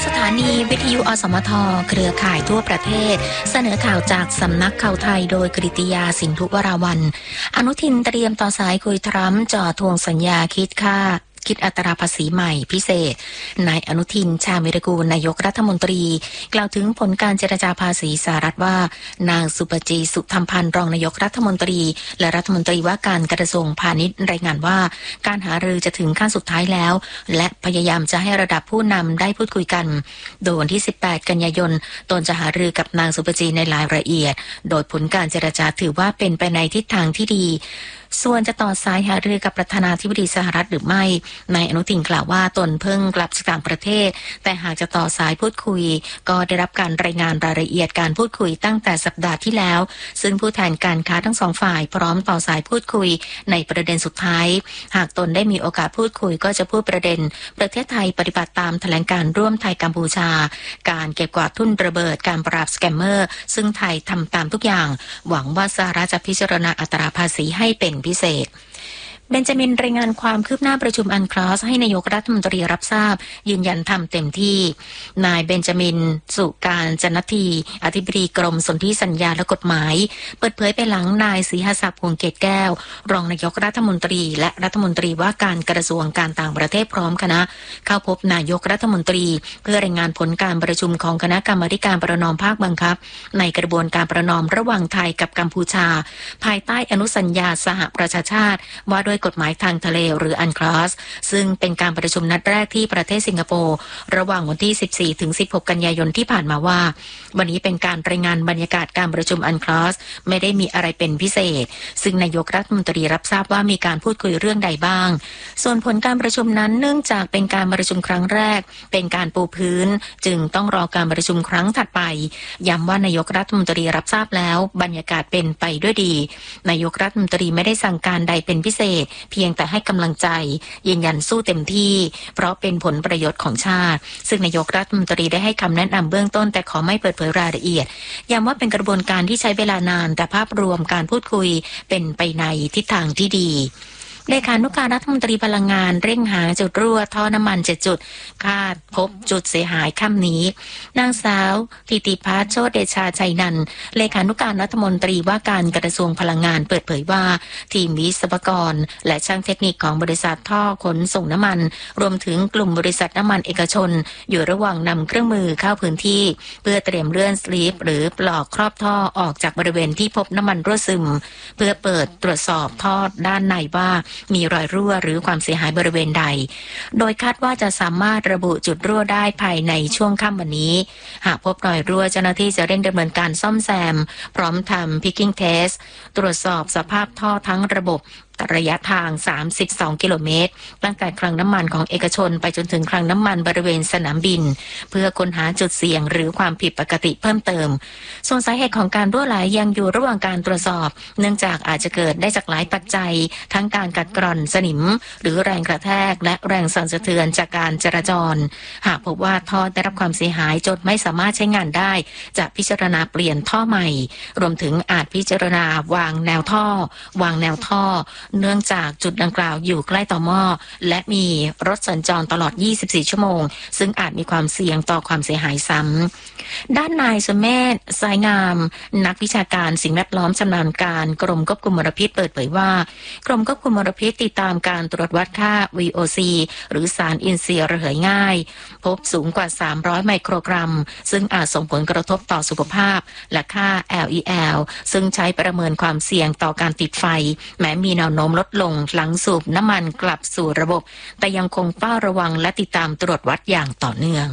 สถานีวิทยุอสมทเครือข่ายทั่วประเทศเสนอข่าวจากสำนักข่าวไทยโดยกฤติยาสินธุวราวัลย์อนุทินเตรียมต่อสายคุยทรัมป์จ่อทวงสัญญาคิดอัตราภาษีใหม่พิเศษนายอนุทินชาญวิรากูลนายกรัฐมนตรีกล่าวถึงผลการเจรจาภาษีสหรัฐว่านางสุปจีสุธรรมพันธ์รองนายกรัฐมนตรีและรัฐมนตรีว่าการกระทรวงพาณิชย์รายงานว่าการหารือจะถึงขั้นสุดท้ายแล้วและพยายามจะให้ระดับผู้นำได้พูดคุยกันโดยวันที่18กันยายนตนจะหารือกับนางสุปจีในรายละเอียดโดยผลการเจรจาถือว่าเป็นไปในทิศทางที่ดีส่วนจะต่อสายหารือกับประธานาธิบดีสหรัฐหรือไม่นายอนุทินกล่าวว่าตนเพิ่งกลับจากต่างประเทศแต่หากจะต่อสายพูดคุยก็ได้รับการรายงานรายละเอียดการพูดคุยตั้งแต่สัปดาห์ที่แล้วซึ่งผู้แทนการค้าทั้งสองฝ่ายพร้อมต่อสายพูดคุยในประเด็นสุดท้ายหากตนได้มีโอกาสพูดคุยก็จะพูดประเด็นประเทศไทยปฏิบัติตามแถลงการร่วมไทยกัมพูชาการเก็บกวาดทุ่นระเบิดการปราบสแกมเมอร์ซึ่งไทยทำตามทุกอย่างหวังว่าสหรัฐจะพิจารณาอัตราภาษีให้เป็นพิเศษเบนจามินรายงานความคืบหน้าประชุมอันคลอสให้นายกรัฐมนตรีรับทราบยืนยันทำเต็มที่นายเบนจามินสุการจนทีอธิบดีกรมสนธิสัญญาและกฎหมายเปิดเผยไปหลังนายศรีหศักดิ์พวงเกตแก้วรองนายกรัฐมนตรีและรัฐมนตรีว่าการกระทรวงการต่างประเทศพร้อมคณะเข้าพบนายกรัฐมนตรีเพื่อรายงานผลการประชุมของคณะกรรมาการประนอมภาคบังคับในกระบวนการประนอมระหว่างไทยกับกัมพูชาภายใต้อนุสัญญาสหประชาชาติว่าด้วยกฎหมายทางทะเลหรืออันคลอสซึ่งเป็นการประชุมนัดแรกที่ประเทศสิงคโปร์ระหว่างวันที่ 14 ถึง 16 กันยายนที่ผ่านมาว่าวันนี้เป็นการรายงานบรรยากาศการประชุมอันคลอสไม่ได้มีอะไรเป็นพิเศษซึ่งนายกรัฐมนตรีรับทราบว่ามีการพูดคุยเรื่องใดบ้างส่วนผลการประชุมนั้นเนื่องจากเป็นการประชุมครั้งแรกเป็นการปูพื้นจึงต้องรอการประชุมครั้งถัดไปย้ำว่านายกรัฐมนตรีรับทราบแล้วบรรยากาศเป็นไปด้วยดีนายกรัฐมนตรีไม่ได้สั่งการใดเป็นพิเศษเพียงแต่ให้กำลังใจยืนยันสู้เต็มที่เพราะเป็นผลประโยชน์ของชาติซึ่งนายกรัฐมนตรีได้ให้คำแนะนำเบื้องต้นแต่ขอไม่เปิดเผยรายละเอียดย้ำว่าเป็นกระบวนการที่ใช้เวลานานแต่ภาพรวมการพูดคุยเป็นไปในทิศทางที่ดีเลขานุการรัฐมนตรีพลังงานเร่งหาจุดรั่วท่อน้ำมัน7จุดคาดพบจุดเสียหายค่ำนี้นางสาวธิติภัสโชติเดชาชัยนันท์เลขานุการรัฐมนตรีว่าการกระทรวงพลังงานเปิดเผยว่าทีมวิศวกรและช่างเทคนิคของบริษัทท่อขนส่งน้ำมันรวมถึงกลุ่มบริษัทน้ำมันเอกชนอยู่ระหว่างนำเครื่องมือเข้าพื้นที่เพื่อเตรียมเลื่อนสลีปหรือปลอกครอบท่อออกจากบริเวณที่พบน้ำมันรั่วซึมเพื่อเปิดตรวจสอบท่อด้านในว่ามีรอยรั่วหรือความเสียหายบริเวณใดโดยคาดว่าจะสามารถระบุจุดรั่วได้ภายในช่วงค่ำวันนี้หากพบรอยรั่วเจ้าหน้าที่จะเร่งดำเนินการซ่อมแซมพร้อมทำ picking test ตรวจสอบสภาพท่อทั้งระบบระยะทาง32กิโลเมตรตั้งแต่คลังน้ำมันของเอกชนไปจนถึงคลังน้ำมันบริเวณสนามบินเพื่อค้นหาจุดเสี่ยงหรือความผิดปกติเพิ่มเติมส่วนสาเหตุของการรั่วไหลยังอยู่ระหว่างการตรวจสอบเนื่องจากอาจจะเกิดได้จากหลายปัจจัยทั้งการกัดกร่อนสนิมหรือแรงกระแทกและแรงสั่นสะเทือนจากการจราจรหากพบว่าท่อได้รับความเสียหายจนไม่สามารถใช้งานได้จะพิจารณาเปลี่ยนท่อใหม่รวมถึงอาจพิจารณาวางแนวท่อเนื่องจากจุดดังกล่าวอยู่ใกล้ต่อหม้อและมีรถสัญจรตลอด24ชั่วโมงซึ่งอาจมีความเสี่ยงต่อความเสียหายซ้ำด้านนายสุเมธสายงามนักวิชาการสิ่งแวดล้อมชำนาญการกรมควบคุมมลพิษเปิดเผยว่ากรมควบคุมมลพิษติดตามการตรวจวัดค่า VOC หรือสารอินทรีย์ระเหยง่ายพบสูงกว่า300ไมโครกรัมซึ่งอาจส่งผลกระทบต่อสุขภาพและค่า LEL ซึ่งใช้ประเมินความเสี่ยงต่อการติดไฟแม้มีแนวโน้มลดลงหลังสูบน้ำมันกลับสู่ระบบแต่ยังคงเฝ้าระวังและติดตามตรวจวัดอย่างต่อเนื่อง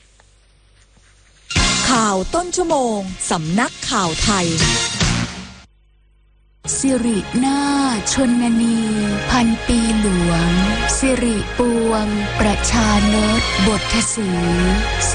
ข่าวต้นชั่วโมงสำนักข่าวไทยสิรินาถชนนีพันปีหลวงสิริปวงประชานตบทสีสิ